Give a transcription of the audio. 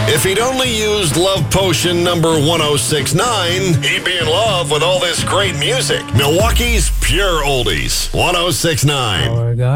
If he'd only used Love Potion number 1069, he'd be in love with all this great music. Milwaukee's Pure Oldies, 1069.